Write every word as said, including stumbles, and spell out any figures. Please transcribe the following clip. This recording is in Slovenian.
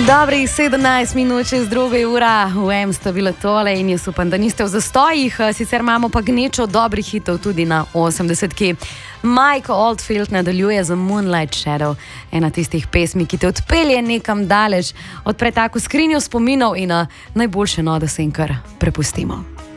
Dobrih sedemnajst minut čez druga ura, v M sta bile tole in jaz upam, da niste v zastojih, sicer imamo pa gnečo dobrih hitov tudi na osemdesetki. Mike Oldfield nadaljuje za Moonlight Shadow, ena tistih pesmi, ki te odpelje nekam daleč, odpre tako skrinjo spominov in najboljše no, da se jim kar prepustimo.